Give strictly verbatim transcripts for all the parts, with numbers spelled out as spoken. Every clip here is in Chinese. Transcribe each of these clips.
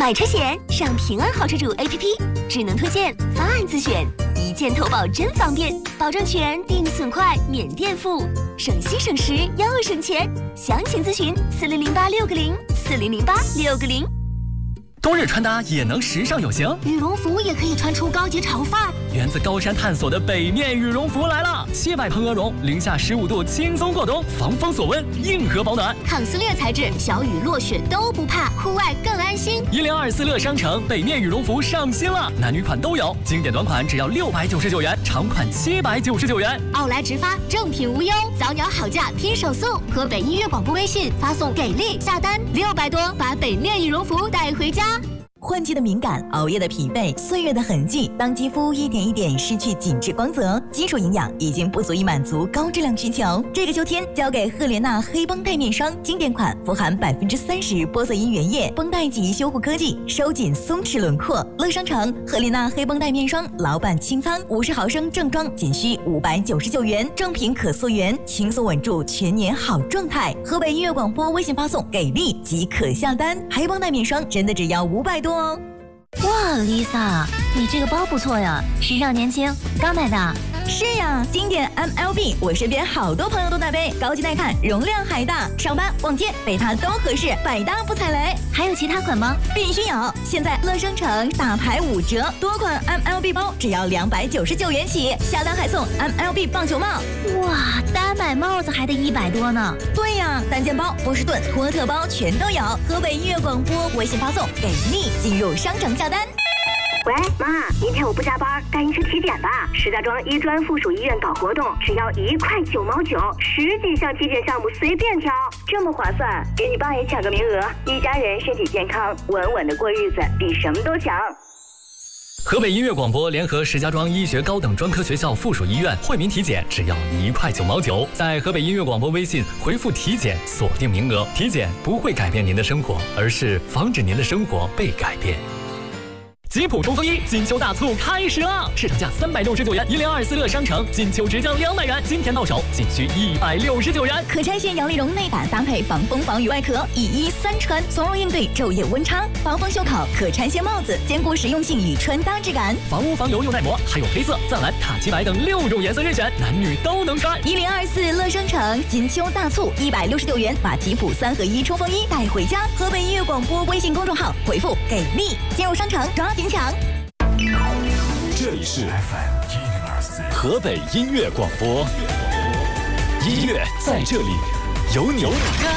买车险上平安好车主 A P P， 智能推荐，方案自选，一键投保真方便，保证全定损快免垫付，省心省时又省钱。详情咨询四零零八六个零四零零八六个零。 冬日穿搭也能时尚有型， 羽绒服也可以穿出高级潮范儿。 源自高山探索的北面羽绒服来了，七百蓬鹅绒，零下十五度轻松过冬，防风锁温，硬核保暖， 抗撕裂材质，小雨落雪都不怕，户外更安心。 一零二四乐商城北面羽绒服上新了，男女款都有，经典短款只要六百九十九元，长款七百九十九元。 奥莱直发，正品无忧，早鸟好价拼手速。河北音乐广播微信发送给力下单六百多，把北面羽绒服带回家。 换季的敏感，熬夜的疲惫，岁月的痕迹，当肌肤一点一点失去紧致光泽，基础营养已经不足以满足高质量需求。这个秋天，交给赫莲娜黑绷带面霜，经典款，富含百分之三十玻色因原液，绷带级修护科技，收紧松弛轮廓。乐商城赫莲娜黑绷带面霜，老板清仓，五十毫升正装仅需五百九十九元，正品可溯源，轻松稳住全年好状态。河北音乐广播微信发送给力即可下单，黑绷带面霜真的只要五百多。 哇 ，Lisa， 你这个包不错呀，时尚年轻，刚买的。 是呀，经典 M L B， 我身边好多朋友都在背，高级耐看，容量还大，上班逛街背它都合适，百搭不踩雷。 还有其他款吗？ 必须有！现在乐商城大牌五折，多款 M L B 包只要两百九十九元起，下单还送 M L B 棒球帽。 哇，单买帽子还得一百多呢。 对呀，单肩包、波士顿、托特包全都有。河北音乐广播微信发送给力，进入商城下单。 喂，妈，明天我不加班，带你去体检吧。石家庄医专附属医院搞活动，只要一块九毛九，十几项体检项目随便挑，这么划算，给你爸也抢个名额，一家人身体健康，稳稳的过日子，比什么都强。 河北音乐广播联合石家庄医学高等专科学校附属医院惠民体检，只要一块九毛九。在河北音乐广播微信回复体检，锁定名额。体检不会改变您的生活，而是防止您的生活被改变。吉普冲锋衣金秋大促开始了，市场价三百六十九元，一零二四乐商城金秋直降两百元，今天到手仅需一百六十九元。 可拆卸摇粒绒内胆搭配防风防雨外壳，一衣三穿，从容应对昼夜温差。防风袖口可拆卸帽子，兼顾实用性与穿搭质感。 防污防油又耐磨，还有黑色、藏蓝、卡其白等六种颜色任选，男女都能穿。 一零二四乐商城金秋大促，一百六十九元把吉普三合一冲锋衣带回家。河北音乐广播微信公众号回复给力，进入商城抓紧抢。 这里是 F M 一零二四河北音乐广播，音乐在这里，有你。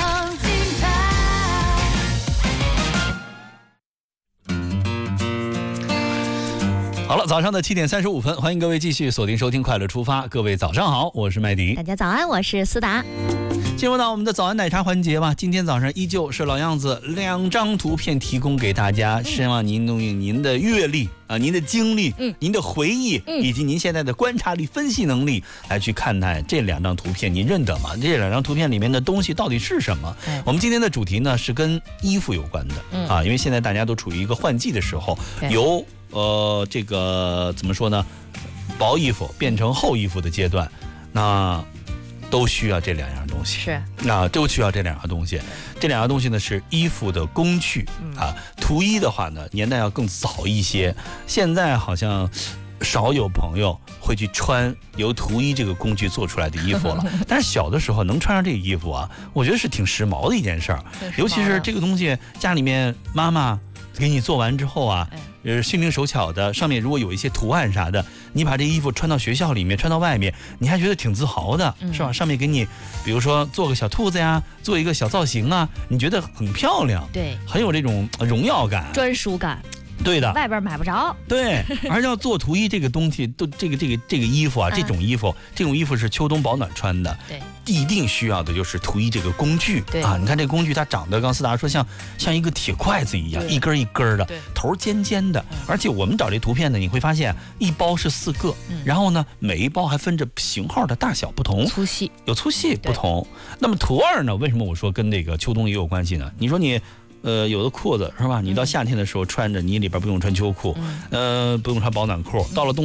好了，早上的七点三十五分，欢迎各位继续锁定收听《快乐出发》。各位早上好，我是麦迪。 大家早安，我是思达。 进入到我们的早安奶茶环节吧。今天早上依旧是老样子，两张图片提供给大家，希望您用您的阅历啊、您的经历、嗯、您的回忆、嗯、以及您现在的观察力、分析能力来去看待这两张图片，您认得吗？这两张图片里面的东西到底是什么？嗯、我们今天的主题呢是跟衣服有关的、嗯、啊，因为现在大家都处于一个换季的时候，由呃这个怎么说呢，薄衣服变成厚衣服的阶段，那都需要这两样东西， 是啊，都需要这两样东西。这两样东西呢是衣服的工具、嗯、啊。图衣的话呢，年代要更早一些，现在好像少有朋友会去穿由图衣这个工具做出来的衣服了。但是小的时候能穿上这个衣服啊，我觉得是挺时髦的一件事儿。尤其是这个东西，家里面妈妈给你做完之后啊。哎呃，心灵手巧的，上面如果有一些图案啥的，你把这衣服穿到学校里面，穿到外面，你还觉得挺自豪的，嗯、是吧？上面给你，比如说做个小兔子呀，做一个小造型啊，你觉得很漂亮， 对， 很有这种荣耀感、 专属感。 对的， 外边买不着。 对，而要做图衣这个东西，都这个这个这个衣服啊，这种衣服，这种衣服是秋冬保暖穿的。 对， 一定需要的就是图衣这个工具。 对啊，你看这个工具，它长得，刚思达说像像一个铁筷子一样，一根一根的，头尖尖的。而且我们找这图片呢，你会发现一包是四个，嗯、然后呢，每一包还分着型号的大小不同， 粗细有粗细不同。那么图二呢，为什么我说跟这个秋冬也有关系呢？你说你。呃，有的裤子是吧？你到夏天的时候穿着，你里边不用穿秋裤，呃，不用穿保暖裤，到了冬。